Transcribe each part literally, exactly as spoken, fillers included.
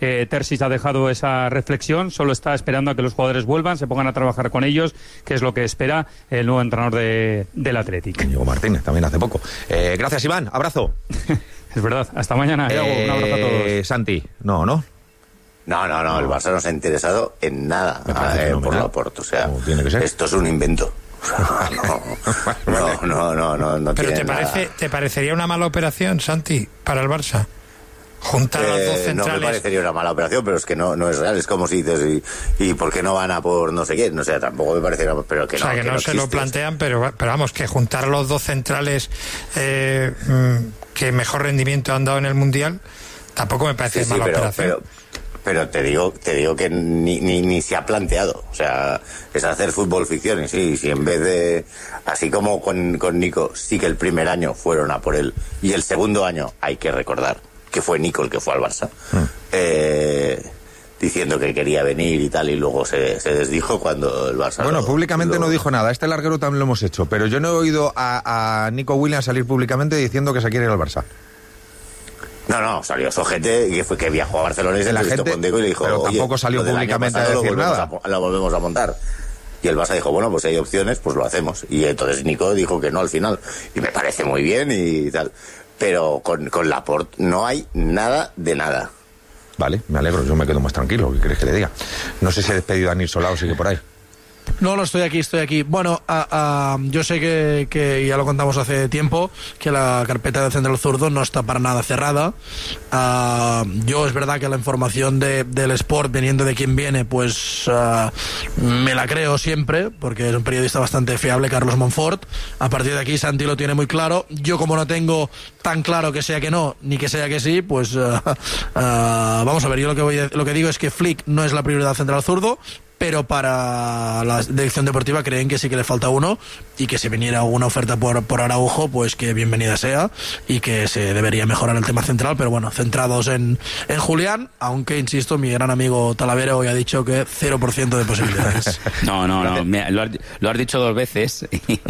Eh, Terzic ha dejado esa reflexión, solo está esperando a que los jugadores vuelvan, se pongan a trabajar con ellos, que es lo que espera el nuevo entrenador de, del Athletic. Diego Martínez, también hace poco. Eh, gracias, Iván, abrazo. Es verdad, hasta mañana. Eh, un abrazo a todos. Santi, no, ¿no? No, no, no, el Barça no se ha interesado en nada eh, por Laporte, o sea, tiene que ser. Esto es un invento. No, no, no, no, no. Pero te nada. parece, ¿te parecería una mala operación, Santi, para el Barça? Juntar eh, las dos centrales. No me parecería una mala operación, pero es que no, no es real. Es como si dices, y, y ¿por qué no van a por no sé qué? No sé, tampoco me parecería, pero que o sea, no. que, que no, no se existe. lo plantean, pero, pero vamos, que juntar los dos centrales eh, que mejor rendimiento han dado en el Mundial, tampoco me parece sí, sí, mala pero, operación. Pero, Pero te digo, te digo que ni, ni, ni se ha planteado. O sea, es hacer fútbol ficción. Y sí, si en vez de, así como con, con Nico, sí que el primer año fueron a por él. Y el segundo año, hay que recordar que fue Nico el que fue al Barça. Mm. Eh, diciendo que quería venir y tal, y luego se, se desdijo cuando el Barça... Bueno, lo, públicamente lo... no dijo nada. Este larguero también lo hemos hecho. Pero yo no he oído a, a Nico Williams salir públicamente diciendo que se quiere ir al Barça. No, no, salió Sojete, que fue que viajó a Barcelona y se entrevistó con Deco y le dijo... Pero tampoco salió públicamente a decir nada. A, lo volvemos a montar. Y el Barça dijo, bueno, pues si hay opciones, pues lo hacemos. Y entonces Nico dijo que no al final. Y me parece muy bien y tal. Pero con, con Laporte no hay nada de nada. Vale, me alegro, yo me quedo más tranquilo. ¿Qué quieres que le diga? No sé si he despedido a Anil Solao, sigue por ahí. No, no, estoy aquí, estoy aquí. Bueno, a, a, yo sé que, que ya lo contamos hace tiempo, que la carpeta de Central Zurdo no está para nada cerrada. A, yo es verdad que la información de, del Sport, viniendo de quien viene, pues a, me la creo siempre, porque es un periodista bastante fiable, Carlos Monfort. A partir de aquí, Santi lo tiene muy claro. Yo, como no tengo tan claro que sea que no, ni que sea que sí, pues a, a, vamos a ver, yo lo que, voy a, lo que digo es que Flick no es la prioridad Central Zurdo, pero para la dirección deportiva creen que sí que le falta uno y que si viniera una oferta por, por Araujo, pues que bienvenida sea y que se debería mejorar el tema central, pero bueno, centrados en, en Julián, aunque insisto, mi gran amigo Talavera hoy ha dicho que cero por ciento de posibilidades. No, no, no, mira, lo, has, lo has dicho dos veces.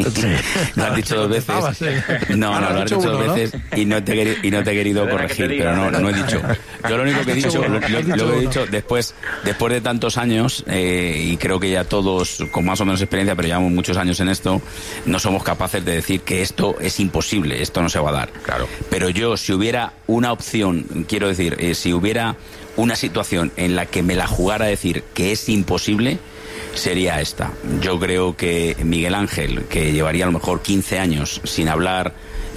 Lo has dicho dos veces. No, no, lo has dicho dos veces y no te he, y no te he querido corregir, pero no, no he dicho. Yo lo único que he dicho, lo, lo, lo he dicho después, después de tantos años, eh, y creo que ya todos con más o menos experiencia, pero llevamos muchos años en esto, no somos capaces de decir que esto es imposible, esto no se va a dar. Claro. Pero yo, si hubiera una opción, quiero decir, eh, si hubiera una situación en la que me la jugara a decir que es imposible, sería esta. Yo creo que Miguel Ángel, que llevaría a lo mejor quince años sin hablar,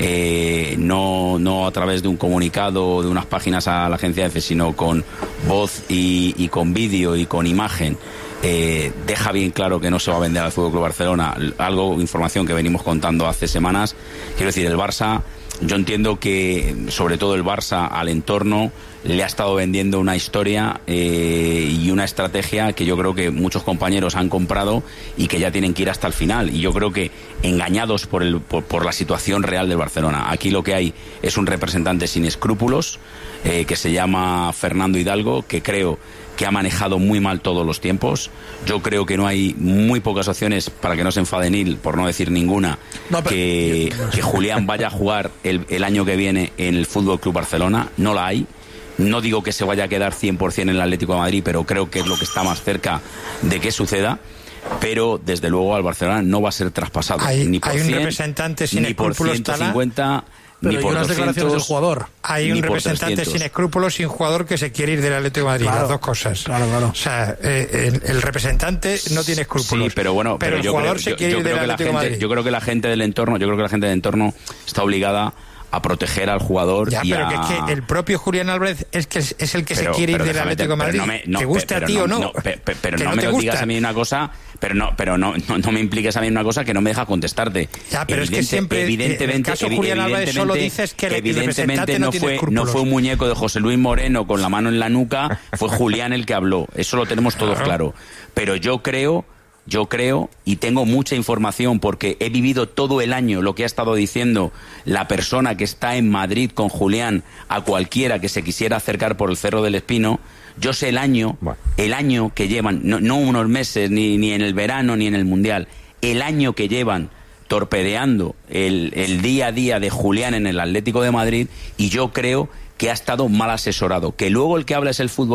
eh, no, no a través de un comunicado o de unas páginas a la agencia F, sino con voz y, y con vídeo y con imagen, Eh, deja bien claro que no se va a vender al F C Barcelona, algo, información que venimos contando hace semanas. Quiero decir, el Barça, yo entiendo que sobre todo el Barça al entorno le ha estado vendiendo una historia eh, y una estrategia que yo creo que muchos compañeros han comprado y que ya tienen que ir hasta el final, y yo creo que engañados por, el, por, por la situación real del Barcelona. Aquí lo que hay es un representante sin escrúpulos eh, que se llama Fernando Hidalgo, que creo que ha manejado muy mal todos los tiempos. Yo creo que no hay muy pocas opciones, para que no se enfade Nil, por no decir ninguna, no, pero... que, que Julián vaya a jugar el, el año que viene en el F C Barcelona. No la hay. No digo que se vaya a quedar cien por ciento en el Atlético de Madrid, pero creo que es lo que está más cerca de que suceda. Pero desde luego al Barcelona no va a ser traspasado. Hay, ni por hay un cien, representante sin ni por escrúpulos, ciento cincuenta... Pero ni por unas doscientos, declaraciones del jugador. Hay un representante sin escrúpulos y un jugador que se quiere ir del Atlético de Madrid. Claro, las dos cosas. Claro, claro. O sea, eh, el, el representante no tiene escrúpulos. Sí, pero bueno, pero, pero el yo jugador creo, se yo, quiere yo ir del creo que la Atlético de gente, Madrid. yo creo que la gente del entorno, yo creo que la gente del entorno está obligada a proteger al jugador. Ya, y pero a... que es que el propio Julián Álvarez es que es, es el que pero, se quiere ir pero del Atlético de Madrid. No me, no, ¿Te guste pero a ti no, o no? no pe, pe, pero que no, no me te lo gusta. digas a mí una cosa, pero no, pero no, no, no me impliques a mí una cosa que no me deja contestarte. Ya, pero Evidente, es que siempre, evidentemente, en el caso evi Julián Álvarez solo dices que el evidentemente no, no tiene fue, no fue un muñeco de José Luis Moreno con la mano en la nuca, fue Julián el que habló. Eso lo tenemos todos claro. Pero yo creo... Yo creo, y tengo mucha información porque he vivido todo el año lo que ha estado diciendo la persona que está en Madrid con Julián a cualquiera que se quisiera acercar por el Cerro del Espino. Yo sé el año, bueno. el año que llevan, no, no unos meses, ni, ni en el verano, ni en el Mundial, el año que llevan torpedeando el, el día a día de Julián en el Atlético de Madrid, y yo creo que ha estado mal asesorado. Que luego el que habla es el fútbol